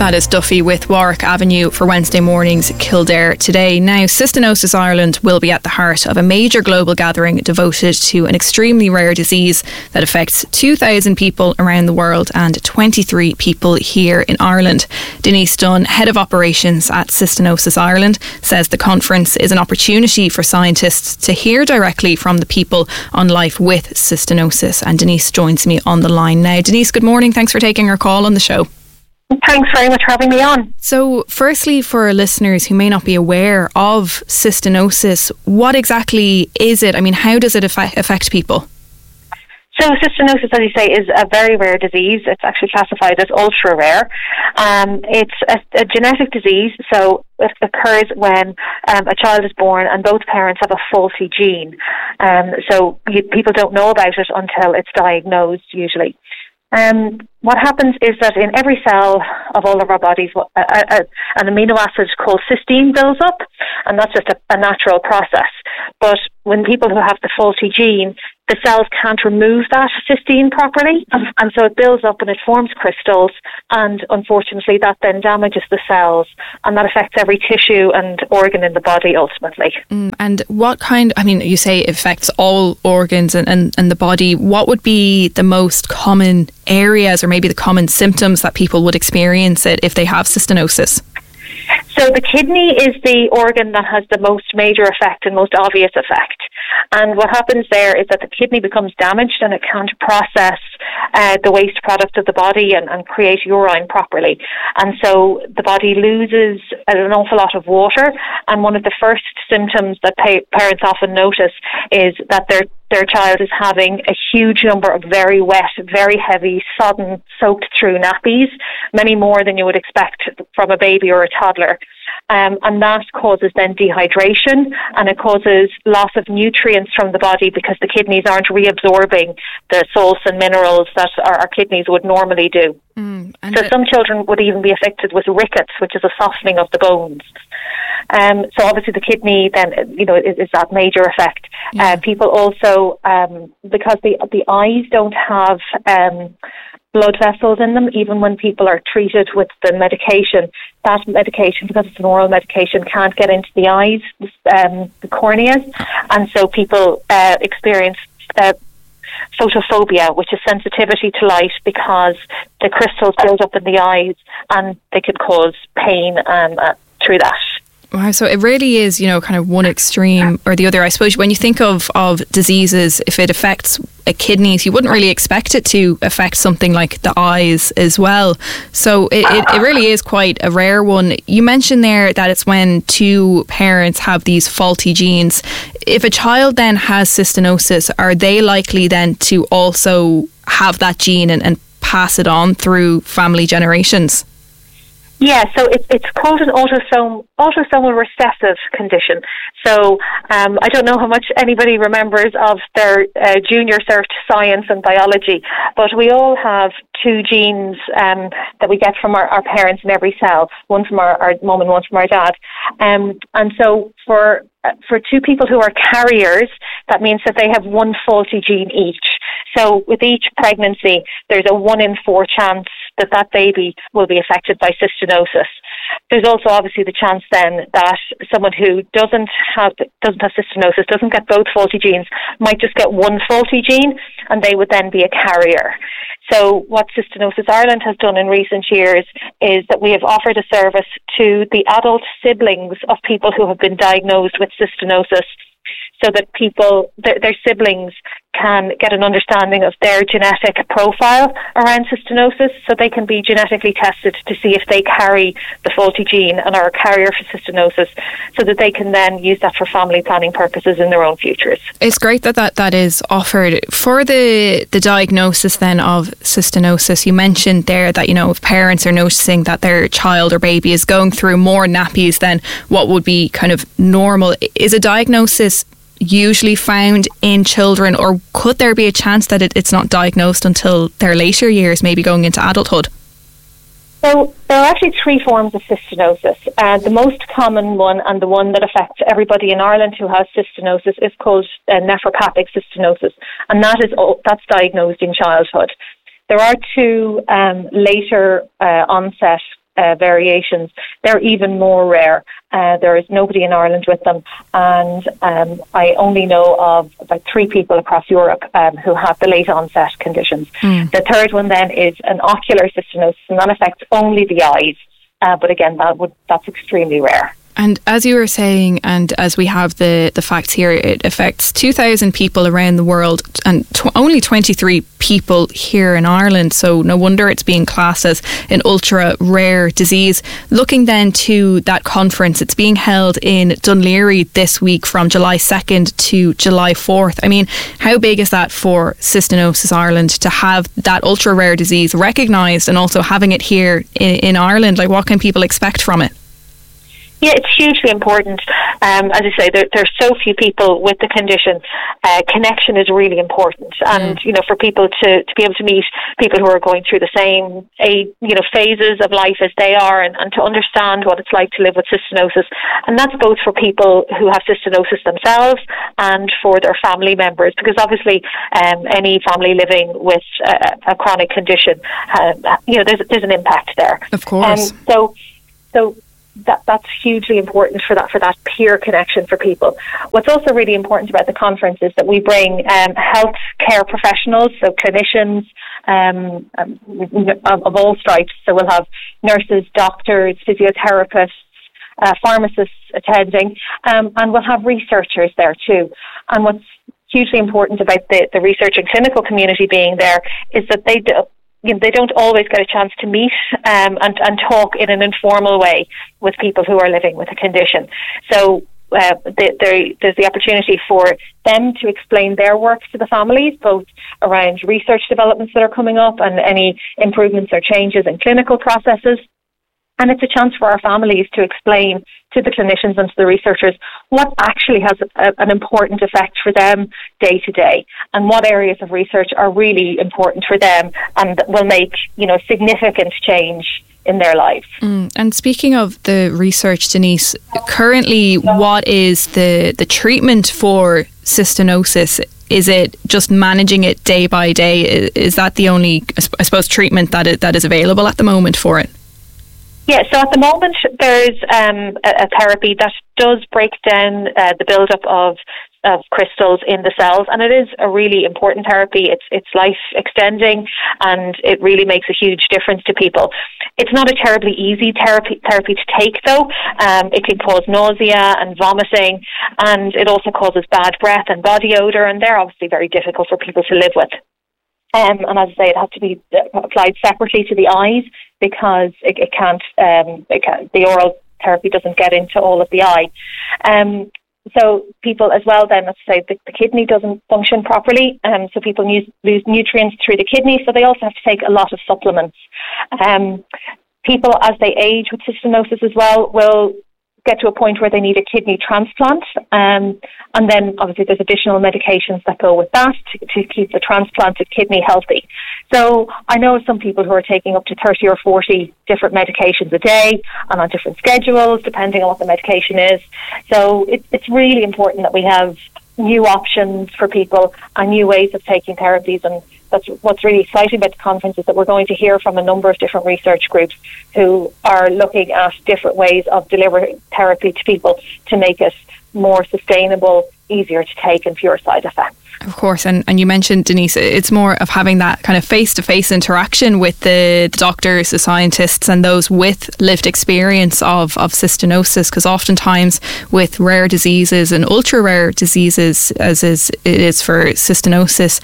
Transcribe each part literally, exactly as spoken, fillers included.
That is Duffy with Warwick Avenue for Wednesday morning's Kildare Today. Now, Cystinosis Ireland will be at the heart of a major global gathering devoted to an extremely rare disease that affects two thousand people around the world and twenty-three people here in Ireland. Denise Dunn, Head of Operations at Cystinosis Ireland, says the conference is an opportunity for scientists to hear directly from the people on life with cystinosis. And Denise joins me on the line now. Denise, good morning. Thanks for taking our call on the show. Thanks very much for having me on. So, firstly, for listeners who may not be aware of cystinosis, what exactly is it? I mean, how does it affect, affect people? So cystinosis, as you say, is a very rare disease. It's actually classified as ultra rare. Um, it's a, a genetic disease, so it occurs when um, a child is born and both parents have a faulty gene. Um, so you, people don't know about it until it's diagnosed, usually. Um, what happens is that in every cell of all of our bodies, a, a, an amino acid called cysteine builds up, and that's just a, a natural process. But when people who have the faulty gene, the cells can't remove that cysteine properly, and so it builds up and it forms crystals, and unfortunately that then damages the cells, and that affects every tissue and organ in the body ultimately. Mm, and what kind, I mean, you say it affects all organs and, and, and the body. What would be the most common areas or maybe the common symptoms that people would experience it if they have cystinosis? So the kidney is the organ that has the most major effect and most obvious effect. And what happens there is that the kidney becomes damaged and it can't process uh, the waste product of the body and, and create urine properly. And so the body loses an awful lot of water. And one of the first symptoms that pa- parents often notice is that their their child is having a huge number of very wet, very heavy, sodden, soaked through nappies, many more than you would expect from a baby or a toddler. Um, and that causes then dehydration, and it causes loss of nutrients from the body because the kidneys aren't reabsorbing the salts and minerals that our, our kidneys would normally do. Mm, so some children would even be affected with rickets, which is a softening of the bones. Um, so obviously the kidney then, you know, is, is that major effect. Yeah. Uh, people also, um, because the the eyes don't have um, blood vessels in them, even when people are treated with the medication, that medication, because it's an oral medication, can't get into the eyes, um, the corneas, and so people uh, experience uh, photophobia, which is sensitivity to light, because the crystals build up in the eyes and they can cause pain um, uh, through that. Wow, so it really is, you know, kind of one extreme or the other. I suppose when you think of, of diseases, if it affects a kidneys, you wouldn't really expect it to affect something like the eyes as well. So it, it, it really is quite a rare one. You mentioned there that it's when two parents have these faulty genes. If a child then has cystinosis, are they likely then to also have that gene and, and pass it on through family generations? Yeah, so it, it's called an autosome, autosomal recessive condition. So um, I don't know how much anybody remembers of their uh, junior cert science and biology, but we all have two genes um, that we get from our, our parents in every cell, one from our, our mum and one from our dad. Um, and so for for two people who are carriers, that means that they have one faulty gene each. So with each pregnancy, there's a one in four chance that that baby will be affected by cystinosis. There's also obviously the chance then that someone who doesn't have doesn't have cystinosis, doesn't get both faulty genes, might just get one faulty gene, and they would then be a carrier. So what Cystinosis Ireland has done in recent years is that we have offered a service to the adult siblings of people who have been diagnosed with cystinosis, so that people, their, their siblings, can get an understanding of their genetic profile around cystinosis, so they can be genetically tested to see if they carry the faulty gene and are a carrier for cystinosis, so that they can then use that for family planning purposes in their own futures. It's great that that, that is offered. For the, the diagnosis then of cystinosis, you mentioned there that, you know, if parents are noticing that their child or baby is going through more nappies than what would be kind of normal, is a diagnosis usually found in children, or could there be a chance that it, it's not diagnosed until their later years, maybe going into adulthood? So there are actually three forms of cystinosis. Uh, the most common one, and the one that affects everybody in Ireland who has cystinosis, is called uh, nephropathic cystinosis, and that is that's diagnosed in childhood. There are two um, later uh, onset uh, variations, they're even more rare. Uh, there is nobody in Ireland with them, and um, I only know of about three people across Europe um, who have the late onset conditions. Mm. The third one then is an ocular cystinosis, and that affects only the eyes. Uh, but again, that would that's extremely rare. And as you were saying, and as we have the, the facts here, it affects two thousand people around the world and tw- only twenty-three people here in Ireland. So no wonder it's being classed as an ultra rare disease. Looking then to that conference, it's being held in Dún Laoghaire this week from July second to July fourth. I mean, how big is that for Cystinosis Ireland to have that ultra rare disease recognised and also having it here in, in Ireland? Like, what can people expect from it? Yeah, it's hugely important. Um, as I say, there, there's so few people with the condition. Uh, connection is really important, and mm. you know, for people to, to be able to meet people who are going through the same, a, you know, phases of life as they are, and, and to understand what it's like to live with cystinosis, and that's both for people who have cystinosis themselves and for their family members, because obviously, um, any family living with a, a chronic condition, uh, you know, there's there's an impact there. Of course. Um, so, so. That that's hugely important for that for that peer connection for people. What's also really important about the conference is that we bring um, health care professionals, so clinicians um, of, of all stripes. So we'll have nurses, doctors, physiotherapists, uh, pharmacists attending, um, and we'll have researchers there too. And what's hugely important about the, the research and clinical community being there is that they do. You know, they don't always get a chance to meet um, and, and talk in an informal way with people who are living with a condition. So uh, they, they, there's the opportunity for them to explain their work to the families, both around research developments that are coming up and any improvements or changes in clinical processes. And it's a chance for our families to explain to the clinicians and to the researchers what actually has a, an important effect for them day to day, and what areas of research are really important for them and will make, you know, significant change in their lives. Mm. And speaking of the research, Denise, currently what is the, the treatment for cystinosis? Is it just managing it day by day? Is that the only, I suppose, treatment that it, that is available at the moment for it? Yeah, so at the moment there's um, a, a therapy that does break down uh, the buildup of of crystals in the cells, and it is a really important therapy. It's it's life extending, and it really makes a huge difference to people. It's not a terribly easy therapy therapy to take, though. Um, it can cause nausea and vomiting, and it also causes bad breath and body odour, and they're obviously very difficult for people to live with. Um, and as I say, it has to be applied separately to the eyes because it, it can't, um, it can't, the oral therapy doesn't get into all of the eye. Um, so people as well then, let's say the, the kidney doesn't function properly, um, so people use, lose nutrients through the kidney, so they also have to take a lot of supplements. Um, people, as they age with cystinosis as well, will get to a point where they need a kidney transplant, um, and then obviously there's additional medications that go with that to, to keep the transplanted kidney healthy. So I know some people who are taking up to thirty or forty different medications a day and on different schedules depending on what the medication is. So it, it's really important that we have new options for people and new ways of taking therapies, and that's what's really exciting about the conference, is that we're going to hear from a number of different research groups who are looking at different ways of delivering therapy to people to make it more sustainable, easier to take, and fewer side effects. Of course, and, and you mentioned, Denise, it's more of having that kind of face-to-face interaction with the, the doctors, the scientists, and those with lived experience of, of cystinosis, because oftentimes with rare diseases and ultra-rare diseases, as is, it is for cystinosis,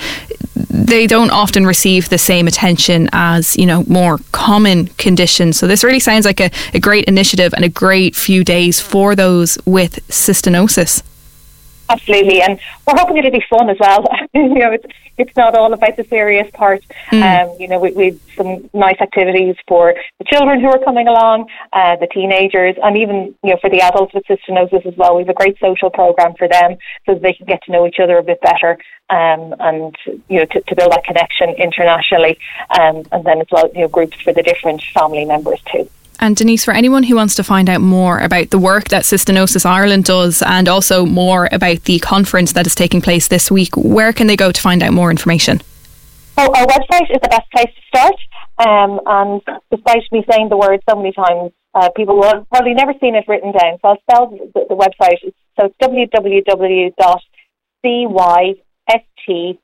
they don't often receive the same attention as, you know, more common conditions. So this really sounds like a, a great initiative and a great few days for those with cystinosis. Absolutely, and we're hoping it'll be fun as well. you know, it's it's not all about the serious part. Mm. Um, you know, we we've some nice activities for the children who are coming along, uh, the teenagers, and even, you know, for the adults with cystinosis as well. We have a great social program for them so that they can get to know each other a bit better, um, and you know, to, to build that connection internationally, um, and then as well, you know, groups for the different family members too. And Denise, for anyone who wants to find out more about the work that Cystinosis Ireland does and also more about the conference that is taking place this week, where can they go to find out more information? So our website is the best place to start, Um, and despite me saying the word so many times, uh, people will have probably never seen it written down. So I'll spell the, the website. So it's w w w dot cystinous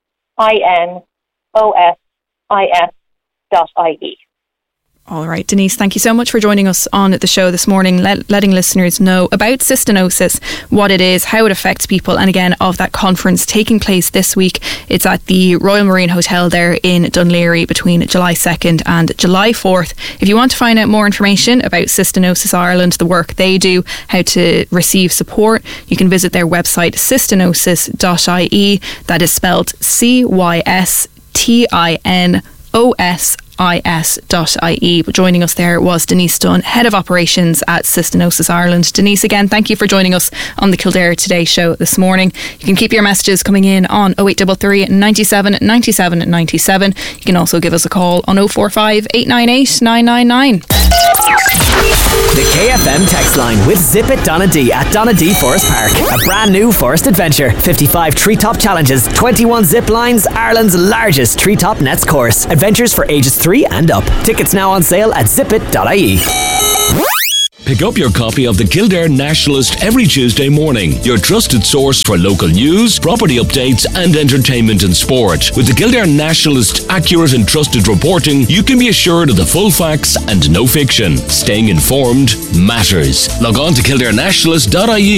dot I E. All right, Denise, thank you so much for joining us on the show this morning, let, letting listeners know about cystinosis, what it is, how it affects people, and again, of that conference taking place this week. It's at the Royal Marine Hotel there in Dunleary between July second and July fourth. If you want to find out more information about Cystinosis Ireland, the work they do, how to receive support, you can visit their website, cystinosis dot I E. That is spelled C Y S T I N O S I S dot I E. But joining us there was Denise Dunn, Head of Operations at Cystinosis Ireland. Denise, again, thank you for joining us on the Kildare Today show this morning. You can keep your messages coming in on oh eight three three, nine seven, nine seven nine seven. You can also give us a call on oh four five, eight nine eight, nine nine nine. The K F M text line with Zip It Donadee at Donadee Forest Park. A brand new forest adventure. fifty-five treetop challenges, twenty-one zip lines, Ireland's largest treetop nets course. Adventures for ages three and up. Tickets now on sale at zip it dot I E. Pick up your copy of the Kildare Nationalist every Tuesday morning. Your trusted source for local news, property updates and entertainment and sport. With the Kildare Nationalist accurate and trusted reporting, you can be assured of the full facts and no fiction. Staying informed matters. Log on to kildare nationalist dot I E.